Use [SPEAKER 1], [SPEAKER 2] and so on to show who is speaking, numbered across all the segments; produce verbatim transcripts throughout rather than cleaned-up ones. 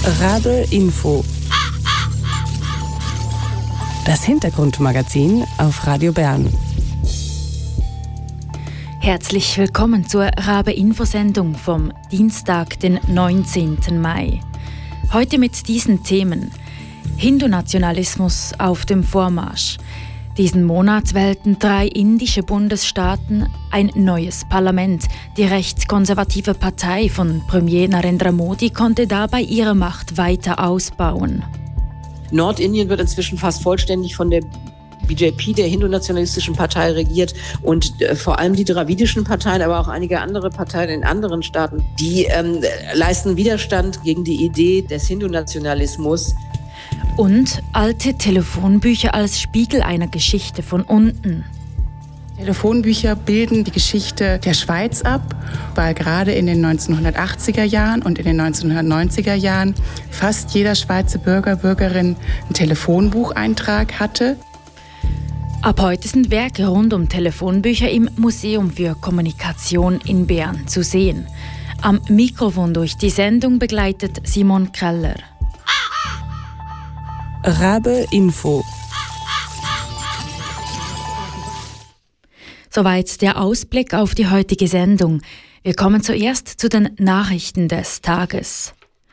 [SPEAKER 1] Rabe Info. Das Hintergrundmagazin auf Radio Bern.
[SPEAKER 2] Herzlich willkommen zur Rabe-Info-Sendung vom Dienstag, den neunzehnten Mai. Heute mit diesen Themen: Hindu-Nationalismus auf dem Vormarsch. Diesen Monat wählten drei indische Bundesstaaten ein neues Parlament. Die rechtskonservative Partei von Premier Narendra Modi konnte dabei ihre Macht weiter ausbauen.
[SPEAKER 3] Nordindien wird inzwischen fast vollständig von der B J P, der Hindu-nationalistischen Partei, regiert, und äh, vor allem die dravidischen Parteien, aber auch einige andere Parteien in anderen Staaten, die ähm, leisten Widerstand gegen die Idee des Hindu-Nationalismus.
[SPEAKER 2] Und alte Telefonbücher als Spiegel einer Geschichte von unten.
[SPEAKER 4] Telefonbücher bilden die Geschichte der Schweiz ab, weil gerade in den neunzehnhundertachtziger Jahren und in den neunzehnhundertneunziger Jahren fast jeder Schweizer Bürger, Bürgerin einen Telefonbucheintrag hatte.
[SPEAKER 2] Ab heute sind Werke rund um Telefonbücher im Museum für Kommunikation in Bern zu sehen. Am Mikrofon durch die Sendung begleitet Simon Keller.
[SPEAKER 1] Rabe Info.
[SPEAKER 2] Soweit der Ausblick auf die heutige Sendung. Wir kommen zuerst zu den Nachrichten des Tages.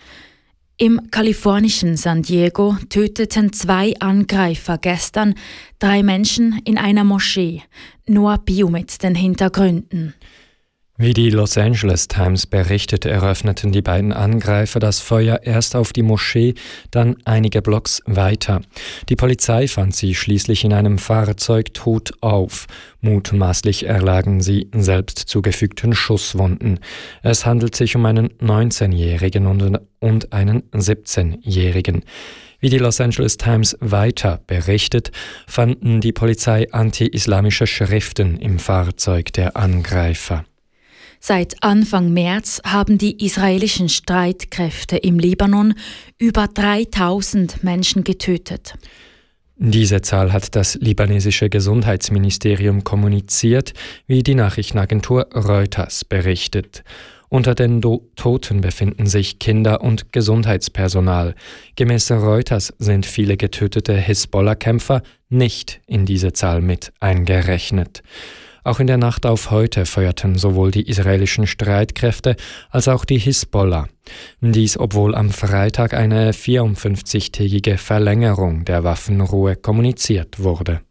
[SPEAKER 2] Im kalifornischen San Diego töteten zwei Angreifer gestern drei Menschen in einer Moschee. Noah Bio mit den Hintergründen.
[SPEAKER 5] Wie die Los Angeles Times berichtet, eröffneten die beiden Angreifer das Feuer erst auf die Moschee, dann einige Blocks weiter. Die Polizei fand sie schließlich in einem Fahrzeug tot auf. Mutmaßlich erlagen sie selbst zugefügten Schusswunden. Es handelt sich um einen neunzehnjährigen und einen siebzehnjährigen. Wie die Los Angeles Times weiter berichtet, fanden die Polizei anti-islamische Schriften im Fahrzeug der Angreifer.
[SPEAKER 2] Seit Anfang März haben die israelischen Streitkräfte im Libanon über dreitausend Menschen getötet.
[SPEAKER 5] Diese Zahl hat das libanesische Gesundheitsministerium kommuniziert, wie die Nachrichtenagentur Reuters berichtet. Unter den Do- Toten befinden sich Kinder und Gesundheitspersonal. Gemäß Reuters sind viele getötete Hisbollah-Kämpfer nicht in diese Zahl mit eingerechnet. Auch in der Nacht auf heute feuerten sowohl die israelischen Streitkräfte als auch die Hisbollah. Dies, obwohl am Freitag eine vierundfünfzigtägige Verlängerung der Waffenruhe kommuniziert wurde.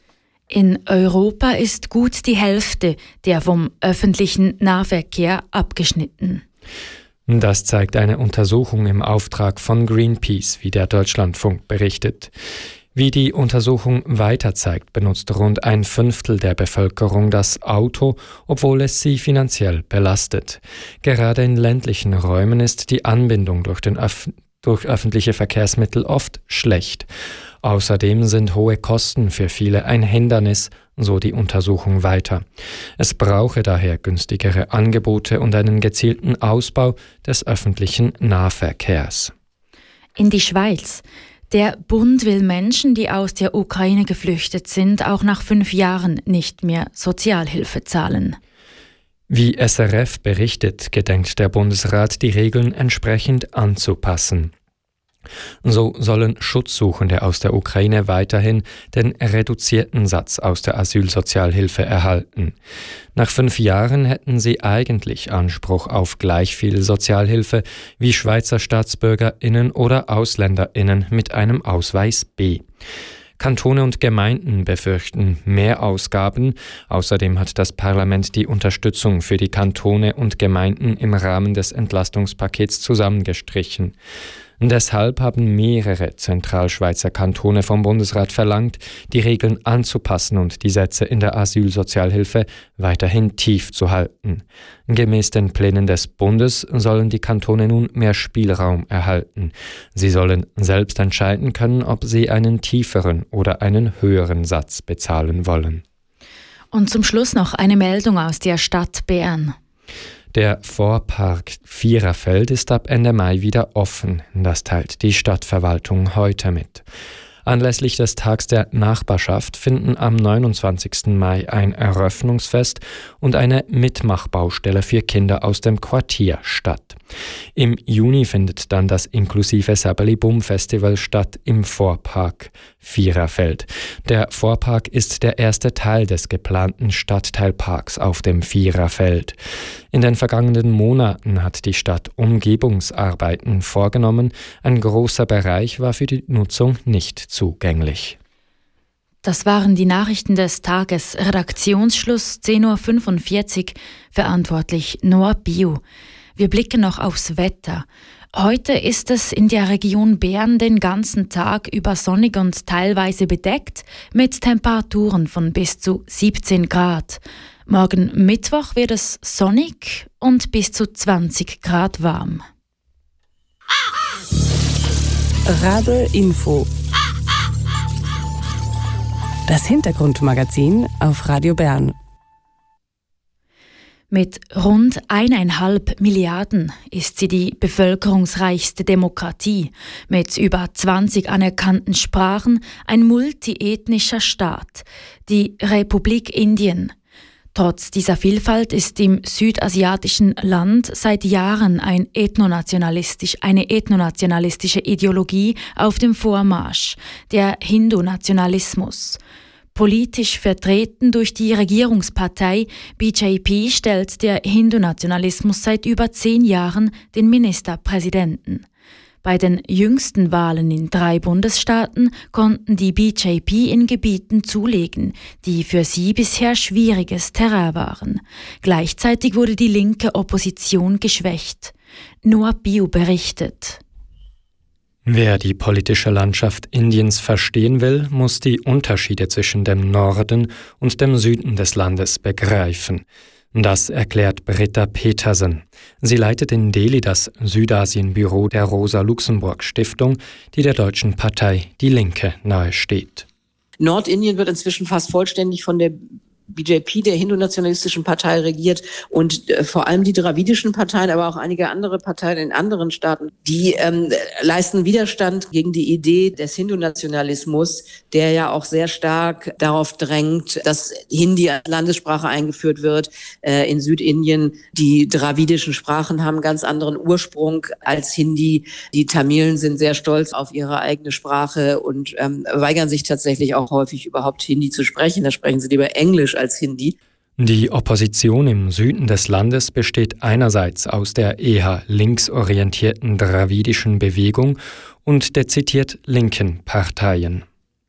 [SPEAKER 2] In Europa ist gut die Hälfte der vom öffentlichen Nahverkehr abgeschnitten.
[SPEAKER 5] Das zeigt eine Untersuchung im Auftrag von Greenpeace, wie der Deutschlandfunk berichtet. Wie die Untersuchung weiter zeigt, benutzt rund ein Fünftel der Bevölkerung das Auto, obwohl es sie finanziell belastet. Gerade in ländlichen Räumen ist die Anbindung durch, den Öff- durch öffentliche Verkehrsmittel oft schlecht. Außerdem sind hohe Kosten für viele ein Hindernis, so die Untersuchung weiter. Es brauche daher günstigere Angebote und einen gezielten Ausbau des öffentlichen Nahverkehrs.
[SPEAKER 2] In die Schweiz. Der Bund will Menschen, die aus der Ukraine geflüchtet sind, auch nach fünf Jahren nicht mehr Sozialhilfe zahlen.
[SPEAKER 5] Wie S R F berichtet, gedenkt der Bundesrat, die Regeln entsprechend anzupassen. So sollen Schutzsuchende aus der Ukraine weiterhin den reduzierten Satz aus der Asylsozialhilfe erhalten. Nach fünf Jahren hätten sie eigentlich Anspruch auf gleich viel Sozialhilfe wie Schweizer StaatsbürgerInnen oder AusländerInnen mit einem Ausweis B. Kantone und Gemeinden befürchten Mehrausgaben. Außerdem hat das Parlament die Unterstützung für die Kantone und Gemeinden im Rahmen des Entlastungspakets zusammengestrichen. Deshalb haben mehrere Zentralschweizer Kantone vom Bundesrat verlangt, die Regeln anzupassen und die Sätze in der Asylsozialhilfe weiterhin tief zu halten. Gemäß den Plänen des Bundes sollen die Kantone nun mehr Spielraum erhalten. Sie sollen selbst entscheiden können, ob sie einen tieferen oder einen höheren Satz bezahlen wollen.
[SPEAKER 2] Und zum Schluss noch eine Meldung aus der Stadt Bern.
[SPEAKER 5] Der Vorpark Viererfeld ist ab Ende Mai wieder offen. Das teilt die Stadtverwaltung heute mit. Anlässlich des Tags der Nachbarschaft finden am neunundzwanzigsten Mai ein Eröffnungsfest und eine Mitmachbaustelle für Kinder aus dem Quartier statt. Im Juni findet dann das inklusive Säbeli-Bum-Festival statt im Vorpark Viererfeld. Der Vorpark ist der erste Teil des geplanten Stadtteilparks auf dem Viererfeld. In den vergangenen Monaten hat die Stadt Umgebungsarbeiten vorgenommen. Ein großer Bereich war für die Nutzung nicht zugänglich.
[SPEAKER 2] Das waren die Nachrichten des Tages. Redaktionsschluss zehn Uhr fünfundvierzig. Verantwortlich Noah Bio. Wir blicken noch aufs Wetter. Heute ist es in der Region Bern den ganzen Tag über sonnig und teilweise bedeckt mit Temperaturen von bis zu siebzehn Grad. Morgen Mittwoch wird es sonnig und bis zu zwanzig Grad warm.
[SPEAKER 1] Rabe Info. Das Hintergrundmagazin auf Radio Bern.
[SPEAKER 2] Mit rund eineinhalb Milliarden ist sie die bevölkerungsreichste Demokratie, mit über zwanzig anerkannten Sprachen, ein multiethnischer Staat, die Republik Indien. Trotz dieser Vielfalt ist im südasiatischen Land seit Jahren ein ethnonationalistisch, eine ethnonationalistische Ideologie auf dem Vormarsch, der Hindu-Nationalismus. Politisch vertreten durch die Regierungspartei B J P stellt der Hindu-Nationalismus seit über zehn Jahren den Ministerpräsidenten. Bei den jüngsten Wahlen in drei Bundesstaaten konnten die B J P in Gebieten zulegen, die für sie bisher schwieriges Terrain waren. Gleichzeitig wurde die linke Opposition geschwächt. Noah Bio berichtet.
[SPEAKER 5] Wer die politische Landschaft Indiens verstehen will, muss die Unterschiede zwischen dem Norden und dem Süden des Landes begreifen. Das erklärt Britta Petersen. Sie leitet in Delhi das Südasienbüro der Rosa-Luxemburg-Stiftung, die der deutschen Partei Die Linke nahesteht.
[SPEAKER 3] Nordindien wird inzwischen fast vollständig von der B J P, der Hindu-nationalistischen Partei, regiert und äh, vor allem die dravidischen Parteien, aber auch einige andere Parteien in anderen Staaten, die ähm, leisten Widerstand gegen die Idee des Hindu-Nationalismus, der ja auch sehr stark darauf drängt, dass Hindi als Landessprache eingeführt wird. Äh, in Südindien, die dravidischen Sprachen haben ganz anderen Ursprung als Hindi. Die Tamilen sind sehr stolz auf ihre eigene Sprache und ähm, weigern sich tatsächlich auch häufig überhaupt Hindi zu sprechen. Da sprechen sie lieber Englisch als Hindi.
[SPEAKER 5] Die Opposition im Süden des Landes besteht einerseits aus der eher linksorientierten dravidischen Bewegung und dezidiert linken Parteien.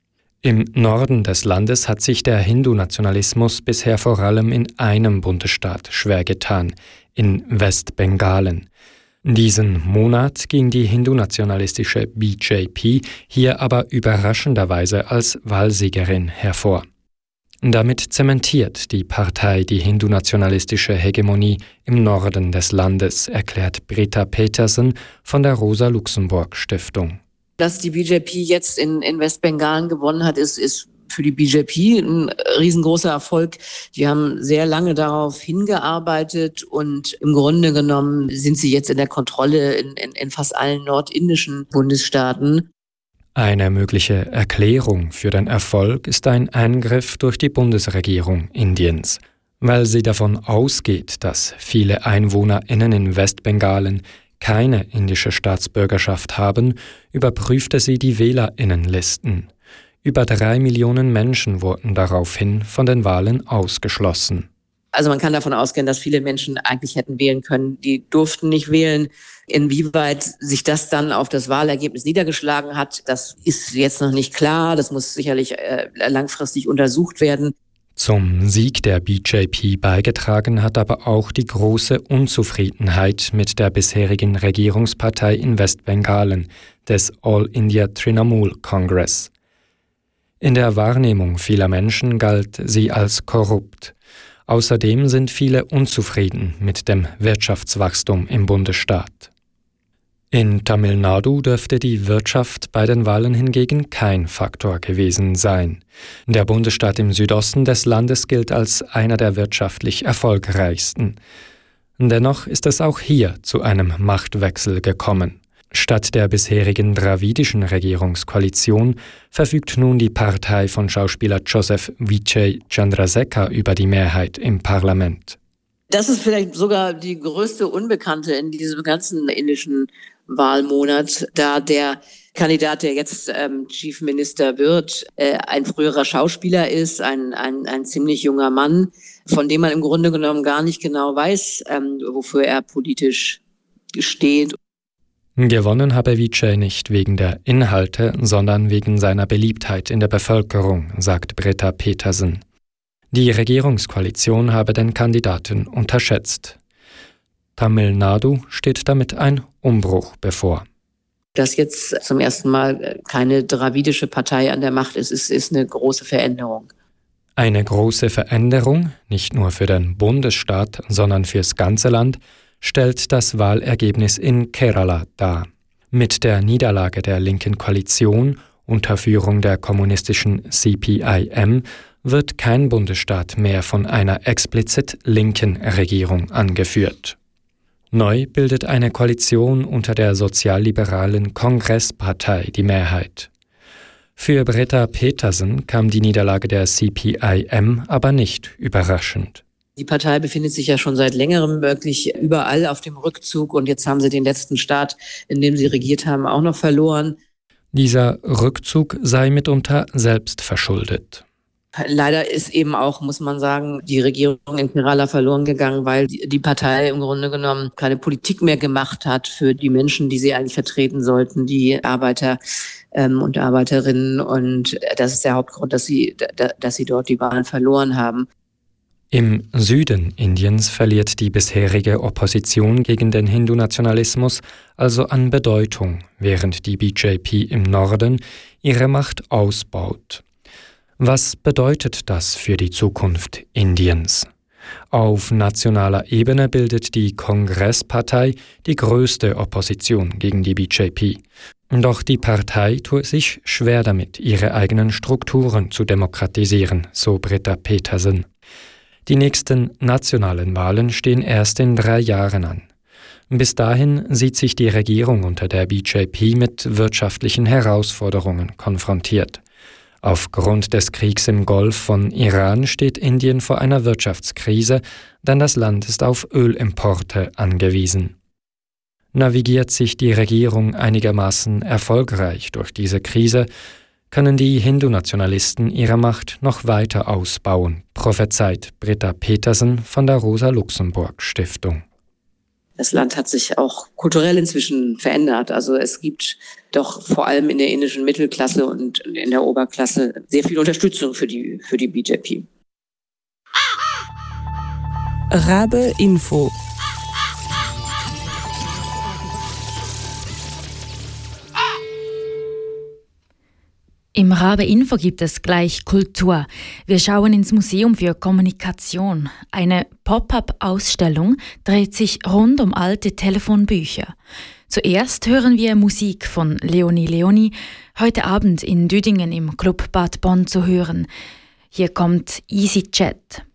[SPEAKER 5] Im Norden des Landes hat sich der Hindu-Nationalismus bisher vor allem in einem Bundesstaat schwer getan, in Westbengalen. Diesen Monat ging die hindu-nationalistische B J P hier aber überraschenderweise als Wahlsiegerin hervor. Damit zementiert die Partei die hindu-nationalistische Hegemonie im Norden des Landes, erklärt Britta Petersen von der Rosa-Luxemburg-Stiftung.
[SPEAKER 3] Dass die B J P jetzt in, in Westbengalen gewonnen hat, ist, ist für die B J P ein riesengroßer Erfolg. Die haben sehr lange darauf hingearbeitet und im Grunde genommen sind sie jetzt in der Kontrolle in, in, in fast allen nordindischen Bundesstaaten.
[SPEAKER 5] Eine mögliche Erklärung für den Erfolg ist ein Eingriff durch die Bundesregierung Indiens. Weil sie davon ausgeht, dass viele EinwohnerInnen in Westbengalen keine indische Staatsbürgerschaft haben, überprüfte sie die WählerInnenlisten. Über drei Millionen Menschen wurden daraufhin von den Wahlen ausgeschlossen.
[SPEAKER 3] Also man kann davon ausgehen, dass viele Menschen eigentlich hätten wählen können, die durften nicht wählen. Inwieweit sich das dann auf das Wahlergebnis niedergeschlagen hat, das ist jetzt noch nicht klar. Das muss sicherlich äh, langfristig untersucht werden.
[SPEAKER 5] Zum Sieg der B J P beigetragen hat aber auch die große Unzufriedenheit mit der bisherigen Regierungspartei in Westbengalen, des All India Trinamool Congress. In der Wahrnehmung vieler Menschen galt sie als korrupt. Außerdem sind viele unzufrieden mit dem Wirtschaftswachstum im Bundesstaat. In Tamil Nadu dürfte die Wirtschaft bei den Wahlen hingegen kein Faktor gewesen sein. Der Bundesstaat im Südosten des Landes gilt als einer der wirtschaftlich erfolgreichsten. Dennoch ist es auch hier zu einem Machtwechsel gekommen. Statt der bisherigen dravidischen Regierungskoalition verfügt nun die Partei von Schauspieler Joseph Vijay Chandrasekhar über die Mehrheit im Parlament.
[SPEAKER 3] Das ist vielleicht sogar die größte Unbekannte in diesem ganzen indischen Wahlmonat, da der Kandidat, der jetzt ähm, Chief Minister wird, äh, ein früherer Schauspieler ist, ein, ein, ein ziemlich junger Mann, von dem man im Grunde genommen gar nicht genau weiß, ähm, wofür er politisch steht.
[SPEAKER 5] Gewonnen habe Vijay nicht wegen der Inhalte, sondern wegen seiner Beliebtheit in der Bevölkerung, sagt Britta Petersen. Die Regierungskoalition habe den Kandidaten unterschätzt. Tamil Nadu steht damit ein Umbruch bevor.
[SPEAKER 3] Dass jetzt zum ersten Mal keine dravidische Partei an der Macht ist, ist, ist eine große Veränderung.
[SPEAKER 5] Eine große Veränderung, nicht nur für den Bundesstaat, sondern fürs ganze Land, stellt das Wahlergebnis in Kerala dar. Mit der Niederlage der linken Koalition unter Führung der kommunistischen C P I M wird kein Bundesstaat mehr von einer explizit linken Regierung angeführt. Neu bildet eine Koalition unter der sozialliberalen Kongresspartei die Mehrheit. Für Britta Petersen kam die Niederlage der C P I M aber nicht überraschend.
[SPEAKER 3] Die Partei befindet sich ja schon seit längerem wirklich überall auf dem Rückzug und jetzt haben sie den letzten Staat, in dem sie regiert haben, auch noch verloren.
[SPEAKER 5] Dieser Rückzug sei mitunter selbst verschuldet.
[SPEAKER 3] Leider ist eben auch, muss man sagen, die Regierung in Kerala verloren gegangen, weil die Partei im Grunde genommen keine Politik mehr gemacht hat für die Menschen, die sie eigentlich vertreten sollten, die Arbeiter ähm, und Arbeiterinnen. Und das ist der Hauptgrund, dass sie, dass sie dort die Wahlen verloren haben.
[SPEAKER 5] Im Süden Indiens verliert die bisherige Opposition gegen den Hindu-Nationalismus also an Bedeutung, während die B J P im Norden ihre Macht ausbaut. Was bedeutet das für die Zukunft Indiens? Auf nationaler Ebene bildet die Kongresspartei die größte Opposition gegen die B J P. Doch die Partei tue sich schwer damit, ihre eigenen Strukturen zu demokratisieren, so Britta Petersen. Die nächsten nationalen Wahlen stehen erst in drei Jahren an. Bis dahin sieht sich die Regierung unter der B J P mit wirtschaftlichen Herausforderungen konfrontiert. Aufgrund des Kriegs im Golf von Iran steht Indien vor einer Wirtschaftskrise, denn das Land ist auf Ölimporte angewiesen. Navigiert sich die Regierung einigermaßen erfolgreich durch diese Krise, können die Hindu-Nationalisten ihre Macht noch weiter ausbauen, prophezeit Britta Petersen von der Rosa-Luxemburg-Stiftung.
[SPEAKER 3] Das Land hat sich auch kulturell inzwischen verändert. Also es gibt doch vor allem in der indischen Mittelklasse und in der Oberklasse sehr viel Unterstützung für die, für die B J P.
[SPEAKER 1] Rabe Info.
[SPEAKER 2] Im Rabe Info gibt es gleich Kultur. Wir schauen ins Museum für Kommunikation. Eine Pop-up-Ausstellung dreht sich rund um alte Telefonbücher. Zuerst hören wir Musik von Leonie Leoni, heute Abend in Düdingen im Club Bad Bonn zu hören. Hier kommt EasyJet.